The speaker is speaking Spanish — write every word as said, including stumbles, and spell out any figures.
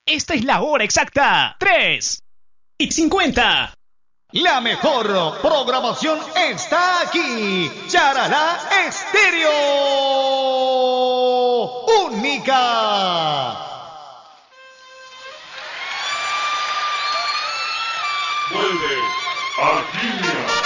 Esta es la hora exacta. tres y cincuenta. La mejor programación está aquí. Charalá Estéreo. Única. Vuelve Alquimia.